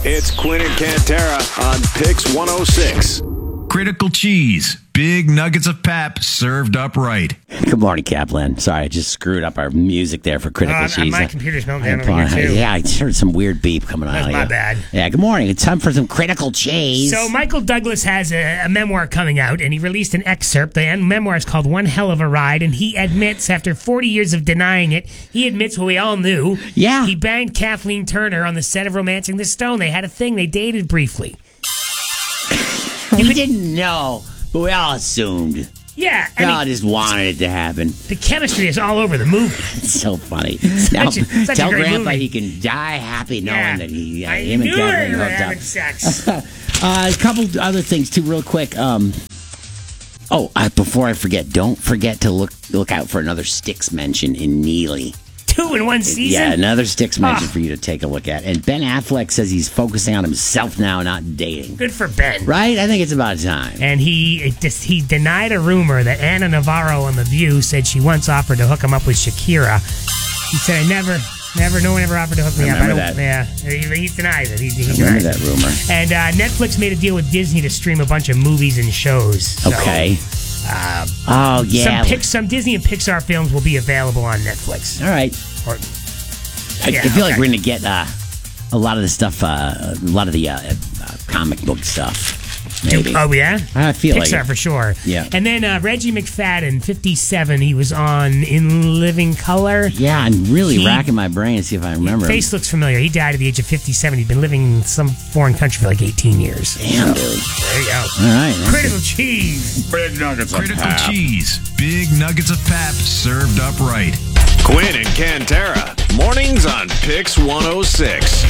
It's Quinn and Cantera on Pix 106. Critical cheese. Big nuggets of pap served up right. Good morning, Kaplan. Sorry, I just screwed up our music there for Critical Cheese. My computer's melting down over here, too. Yeah, I heard some weird beep coming out of That's you. my bad. Yeah, good morning. It's time for some Critical Cheese. So Michael Douglas has a memoir coming out, and he released an excerpt. The memoir is called One Hell of a Ride, and he admits, after 40 years of denying it, he admits what we all knew. Yeah. He banged Kathleen Turner on the set of Romancing the Stone. They had a thing. They dated briefly. We didn't know, but we all assumed. Yeah. We all just wanted it to happen. The chemistry is all over the movie. It's so funny. Such a Tell great Grandpa movie. he can die happy knowing that I him and knew Kathleen they were hooked having up. sex. A couple other things, too, real quick. Before I forget, don't forget to look out for another Styx mention in Neely. 2 in 1 season? Yeah, another Styx mention for you to take a look at. And Ben Affleck says he's focusing on himself now, not dating. Good for Ben. Right? I think it's about time. And he denied a rumor that Anna Navarro on The View said she once offered to hook him up with Shakira. He said, no one ever offered to hook me up. Remember that. Yeah, he denies it. He Remember denies that it. rumor. And Netflix made a deal with Disney to stream a bunch of movies and shows. So, Okay. Oh, yeah. Some Disney and Pixar films will be available on Netflix. All right. I feel like we're going to get a lot of the stuff, a lot of the comic book stuff. Maybe. Oh, yeah? I feel Pixar like it. for sure. Yeah. And then Reggie McFadden, 57, he was on In Living Color. Yeah, I'm really racking my brain to see if I remember. Face looks familiar. He died at the age of 57. He'd been living in some foreign country for like 18 years. Damn, dude. There you go. All right. Critical cheese. Big nuggets of Critical pap. cheese. Big nuggets of pap served up right. Quinn and Cantera. Mornings on Pix 106.